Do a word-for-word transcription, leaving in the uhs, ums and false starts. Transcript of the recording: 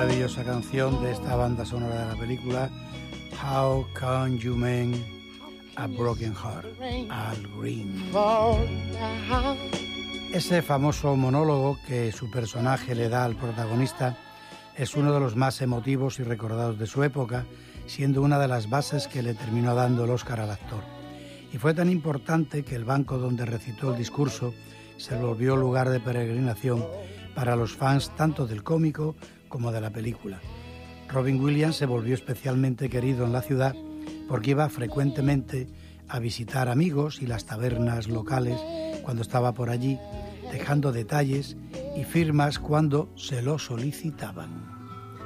Maravillosa canción de esta banda sonora de la película How Can You Mend a Broken Heart, Al Green. Ese famoso monólogo que su personaje le da al protagonista es uno de los más emotivos y recordados de su época, siendo una de las bases que le terminó dando el Oscar al actor. Y fue tan importante que el banco donde recitó el discurso se volvió lugar de peregrinación para los fans tanto del cómico como de la película. Robin Williams se volvió especialmente querido en la ciudad porque iba frecuentemente a visitar amigos y las tabernas locales cuando estaba por allí, dejando detalles y firmas cuando se lo solicitaban.